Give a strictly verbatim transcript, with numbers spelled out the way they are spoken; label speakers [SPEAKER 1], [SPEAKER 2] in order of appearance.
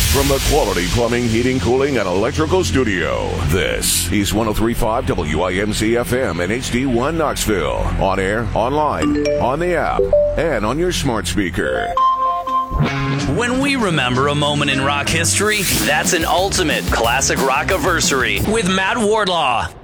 [SPEAKER 1] From the Quality Plumbing, Heating, Cooling, and Electrical Studio, this is one oh three point five W I M C F M and H D one Knoxville. On air, online, on the app, and on your smart speaker.
[SPEAKER 2] When we remember a moment in rock history, that's an ultimate classic rock-iversary with Matt Wardlaw.